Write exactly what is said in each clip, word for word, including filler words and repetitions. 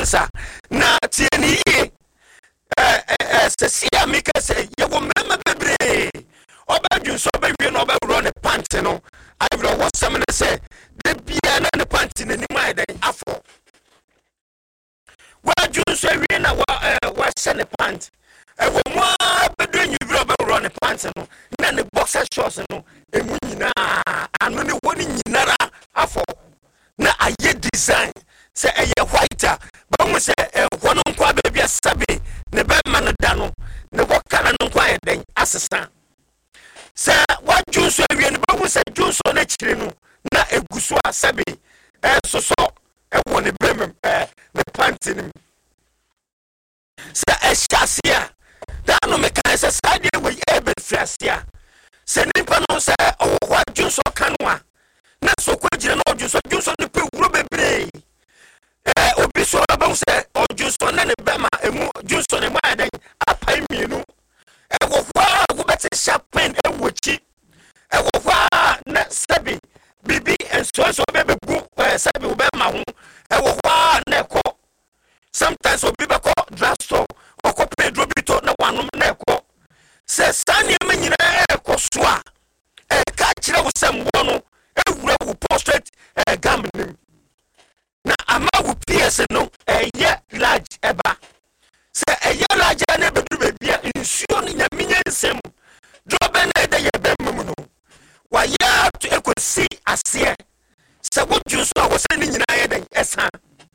cancer na tieni eh eh sesia mika say ye wo mema bebre oba dwunso ba wie no oba wuro ne pant no I will what some say the bia na ne pant ne ni mai den afọ wa dwunso wie na wa wa se ne pant e wo mo bebre nyi wuro oba wuro ne pant no na ne boxer shorts no emu nyina anu ne woni nyinara afọ na aye design say eye white ba mo say e wono kwa ba bia sabe ne ba ma no da no ne wo kala no kwa e den asesa say wa junso wie ne ba mo say junso na chire no na eguso asabe e soso e wo ne bemem e me panty nim say e shasia da no me kan say sade we e be fiasia say ni pa no say o wa junso kanwa na so kwa jire na junso junso ne pe wuro bebre eh obi so ba say o junso na ne bema emu junso ne ma den apai mienu e wo kwa go beti sharpen e wochi e wo kwa na sabi bibi enso so be be gu sabi wo be ma ho e wo kwa na ko sometimes obi be ko drugstore o ko pedro bito na wanom na ko se sane ma nyina e ko so a e ka kire wo sem wo no e wura wo portrait e gamnim na ama wo P S no e ye large eba se e ye large na bedu be bia nsuo no nyaminya nsem drobe na de ye bemmu no wa ya to ekosi ase se wo juice no wo se ni nyina ye den esa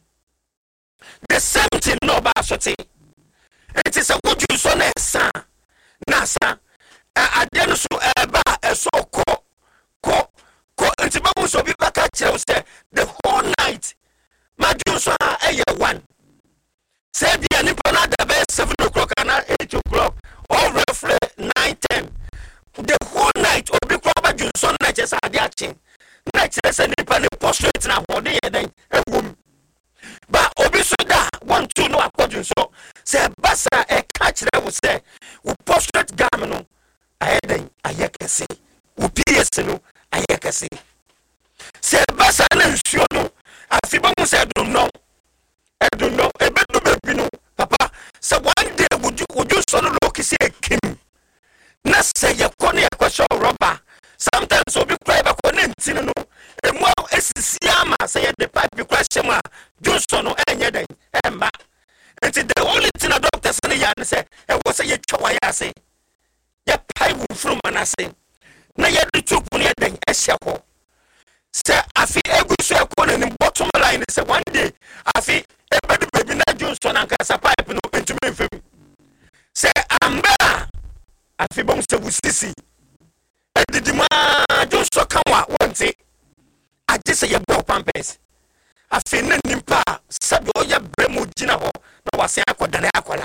the same thing no ba sote it is a good juice on esa na sa ade no so eba eso ko ko ko ntiba mo so bi baka kire say the whole night my juice a one say bia ni pa na da be seven o'clock and eight o'clock all roughly nine ten the whole night obi ko ba juice on na chesa ade achi na chese say ni pa ni prostrate na hode ye den ewum ba obi so da one two no akwadun so say basa e ka kire wo say wo prostrate gam no ayeden ayekese wo P S no ayekese say basa na nsuo no afiba mo say don't know I don't know e bedu be no papa say one day would you would you so no look say kim na say ye kone ye kwasho rubber sometimes obi cry ba kone ntino no e mo esisi ama say ye the pipe question ma juice no enye den emba until the only thing a doctor say ya say e wo say ye twa ya say ye pipe from anase na ye do chupu ne den e hye ko say afi egusu e kone ni bottom line say one day afi e bedu baby na juice na nkasa pipe no entumi mfem say amba afi bom se wusisi edidima juice kanwa wonte aje say ye bo pampers afi na nimpa sabi o ya bremu gina ho na wase akoda akola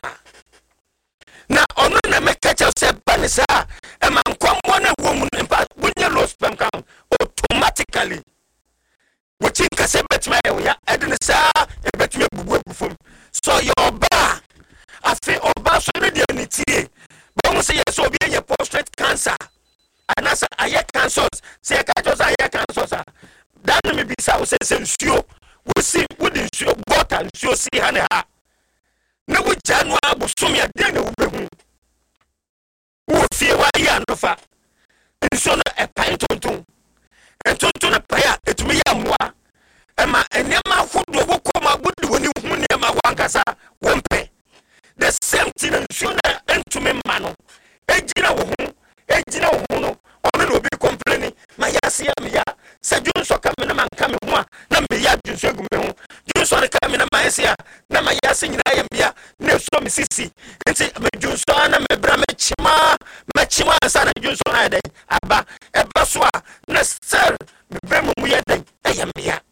na ono na mekacha se banisa e man kwamo na wo mu nimpa bunya low sperm count automatically wochin ka se betma ya edine sa e betma bubu bufum so your ba afi oba so ne dia ni tie ba mo se yeso obi ye prostate cancer anasa aye cancers se ka just aye cancers dan me bisa wo se nsuo wo si wo di nsuo bota nsuo si ha ne ha na wo janu abosom ya de na wo behu wo fie wa ya ndofa nsuo na e pan tonton entonton na pa ya etumi ya moa ema enema hodo wo koma budi woni hu ne ma wankasa wompe the same thing nsuo na entumi ma no ejina wo hu ejina wo hu no ono no bi complain ma ya se ya me ya se junso ka me na man ka me ho a na me ya junso egu me ho junso ne ka me na ma ya se ya na ma ya se nyina ya me ya na so me sisi nti me junso na me bra me chima me chima sa na junso na den aba eba so a na sir me bra mu ya den ya me ya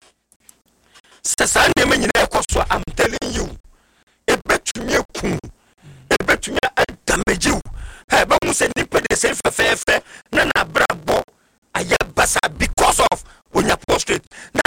se sa ne me nyina ekoso I'm telling you ebetumi eku ebetumi damage you hey ba mu se ni pe de se fe fe fe na na brabo aya basa because of when you prostrate